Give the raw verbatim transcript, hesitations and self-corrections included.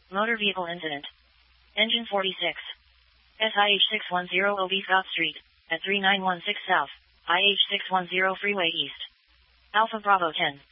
Motor vehicle incident. Engine forty-six. S I H six one zero O B Scott Street, at three nine one six South, I H six one zero Freeway East. Alpha Bravo ten.